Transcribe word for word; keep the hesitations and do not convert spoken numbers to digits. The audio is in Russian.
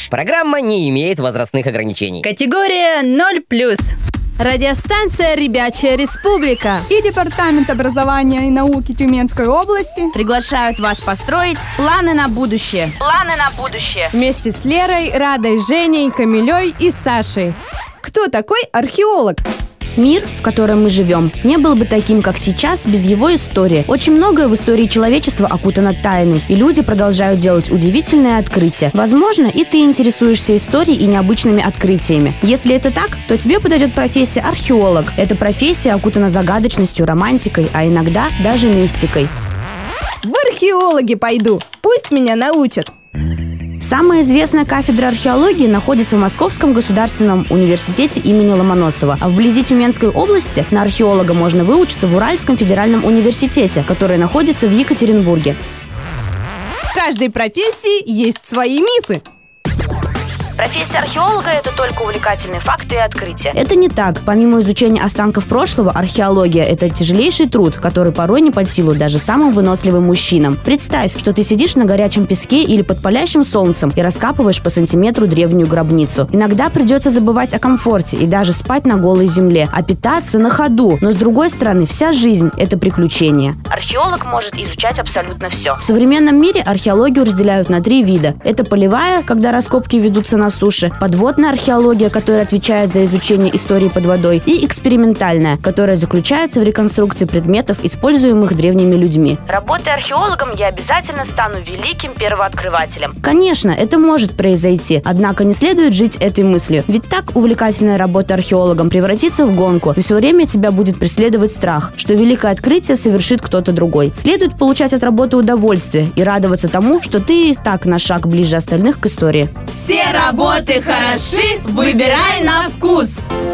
Программа не имеет возрастных ограничений. Категория ноль плюс. Радиостанция «Ребячая республика» и Департамент образования и науки Тюменской области приглашают вас построить планы на будущее. Планы на будущее. Вместе с Лерой, Радой, Женей, Камилей и Сашей. Кто такой археолог? Мир, в котором мы живем, не был бы таким, как сейчас, без его истории. Очень многое в истории человечества окутано тайной, и люди продолжают делать удивительные открытия. Возможно, и ты интересуешься историей и необычными открытиями. Если это так, то тебе подойдет профессия археолог. Эта профессия окутана загадочностью, романтикой, а иногда даже мистикой. В археологи пойду, пусть меня научат. Самая известная кафедра археологии находится в Московском государственном университете имени Ломоносова. А вблизи Тюменской области на археолога можно выучиться в Уральском федеральном университете, который находится в Екатеринбурге. В каждой профессии есть свои мифы. Профессия археолога – это только увлекательные факты и открытия. Это не так. Помимо изучения останков прошлого, археология – это тяжелейший труд, который порой не под силу даже самым выносливым мужчинам. Представь, что ты сидишь на горячем песке или под палящим солнцем и раскапываешь по сантиметру древнюю гробницу. Иногда придется забывать о комфорте и даже спать на голой земле, а питаться на ходу. Но с другой стороны, вся жизнь – это приключение. Археолог может изучать абсолютно все. В современном мире археологию разделяют на три вида. Это полевая, когда раскопки ведутся на суше, подводная археология, которая отвечает за изучение истории под водой, и экспериментальная, которая заключается в реконструкции предметов, используемых древними людьми. Работая археологом, я обязательно стану великим первооткрывателем. Конечно, это может произойти, однако не следует жить этой мыслью, ведь так увлекательная работа археологом превратится в гонку, и все время тебя будет преследовать страх, что великое открытие совершит кто-то другой. Следует получать от работы удовольствие и радоваться тому, что ты и так на шаг ближе остальных к истории. Все работы хороши, выбирай на вкус!